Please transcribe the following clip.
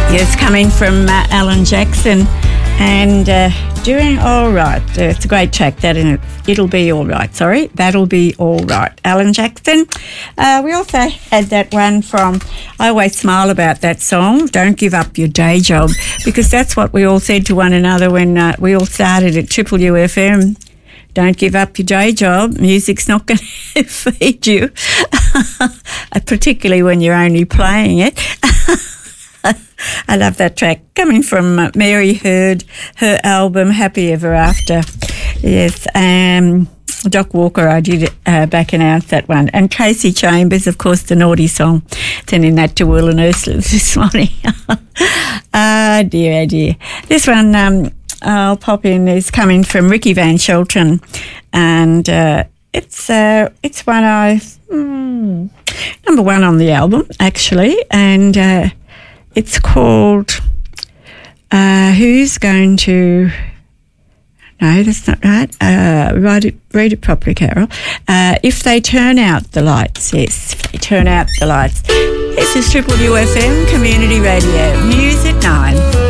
Yes, coming from Alan Jackson and Doing All Right. It's a great track, that, and It'll Be All Right. Sorry, That'll Be All Right. Alan Jackson. We also had that one from, I always smile about that song, Don't Give Up Your Day Job, because that's what we all said to one another when we all started at Triple UFM. Don't give up your day job. Music's not going to feed you, particularly when you're only playing it. I love that track. Coming from Mary Hurd, her album Happy Ever After. Yes, Doc Walker, I did back announce that one. And Casey Chambers, of course, the naughty song. Sending that to Will and Ursula this morning. Oh, dear, oh, dear. This one I'll pop in is coming from Ricky Van Shelton. And it's one number one on the album, actually. And it's called Who's Going to... No, that's not right. Read it properly, Carol. If They Turn Out the Lights. Yes, if they turn out the lights. This is Triple UFM Community Radio. News at 9.